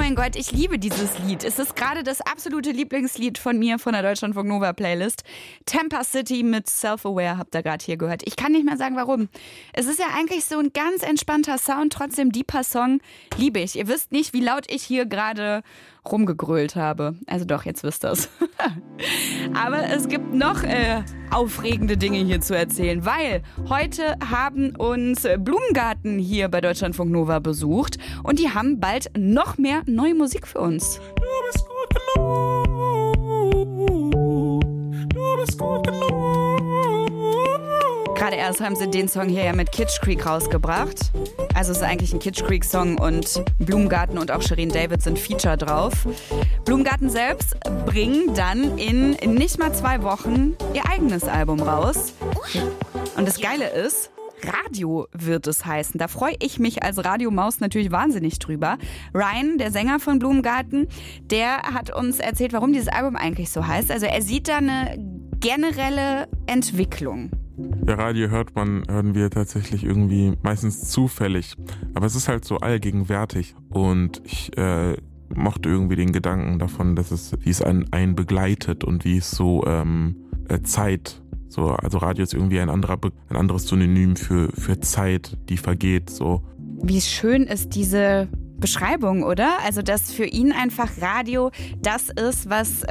mein Gott, ich liebe dieses Lied. Es ist gerade das absolute Lieblingslied von mir, von der Deutschlandfunk Nova Playlist. Tampa City mit Self-Aware habt ihr gerade hier gehört. Ich kann nicht mehr sagen, warum. Es ist ja eigentlich so ein ganz entspannter Sound, trotzdem deeper Song. Liebe ich. Ihr wisst nicht, wie laut ich hier gerade rumgegrölt habe. Also doch, jetzt wisst ihr's. Aber es gibt noch aufregende Dinge hier zu erzählen, weil heute haben uns Blumengarten hier bei Deutschlandfunk Nova besucht und die haben bald noch mehr neue Musik für uns. Du bist gut genug. Du bist gut genug. Gerade erst haben sie den Song hier ja mit Kitsch Creek rausgebracht. Also es ist eigentlich ein Kitsch Creek Song und Blumengarten und auch Shirin David sind Feature drauf. Blumengarten selbst bringen dann in nicht mal 2 Wochen ihr eigenes Album raus. Und das Geile ist, Radio wird es heißen. Da freue ich mich als Radiomaus natürlich wahnsinnig drüber. Ryan, der Sänger von Blumengarten, der hat uns erzählt, warum dieses Album eigentlich so heißt. Also er sieht da eine generelle Entwicklung. Ja, Radio hören wir tatsächlich irgendwie meistens zufällig. Aber es ist halt so allgegenwärtig. Und ich mochte irgendwie den Gedanken davon, wie es einen begleitet und wie es so Zeit. So, also Radio ist irgendwie ein anderes Synonym für Zeit, die vergeht. So. Wie schön ist diese Beschreibung, oder? Also dass für ihn einfach Radio das ist, was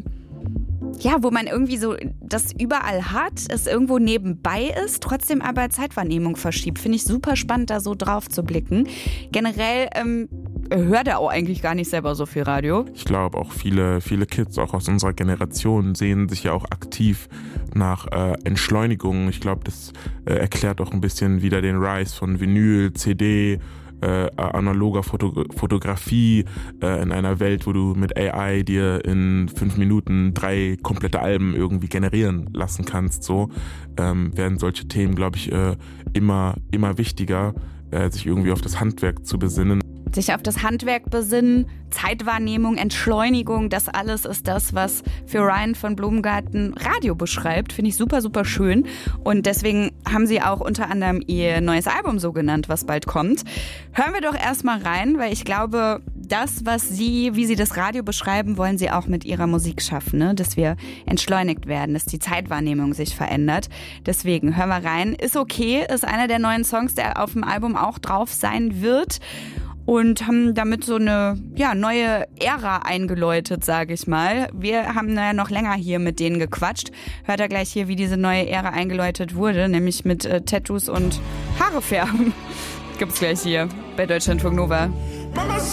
wo man irgendwie so das überall hat, es irgendwo nebenbei ist, trotzdem aber Zeitwahrnehmung verschiebt. Finde ich super spannend, da so drauf zu blicken. Generell hört er auch eigentlich gar nicht selber so viel Radio. Ich glaube auch viele Kids, auch aus unserer Generation, sehen sich ja auch aktiv nach Entschleunigung. Ich glaube, das erklärt auch ein bisschen wieder den Rise von Vinyl, CD, analoger Fotografie in einer Welt, wo du mit AI dir in 5 Minuten 3 komplette Alben irgendwie generieren lassen kannst. So werden solche Themen, glaube ich, immer wichtiger, sich irgendwie auf das Handwerk zu besinnen. Sich auf das Handwerk besinnen, Zeitwahrnehmung, Entschleunigung, das alles ist das, was für Ryan von Blumengarten Radio beschreibt. Finde ich super, super schön. Und deswegen haben sie auch unter anderem ihr neues Album so genannt, was bald kommt. Hören wir doch erstmal rein, weil ich glaube, das, wie sie das Radio beschreiben, wollen sie auch mit ihrer Musik schaffen, ne? Dass wir entschleunigt werden, dass die Zeitwahrnehmung sich verändert. Deswegen hören wir rein. Ist okay, ist einer der neuen Songs, der auf dem Album auch drauf sein wird. Und haben damit so eine neue Ära eingeläutet, sage ich mal. Wir haben noch länger hier mit denen gequatscht. Hört ihr gleich hier, wie diese neue Ära eingeläutet wurde, nämlich mit Tattoos und Haare färben. Gibt's gleich hier bei Deutschlandfunk Nova. Mama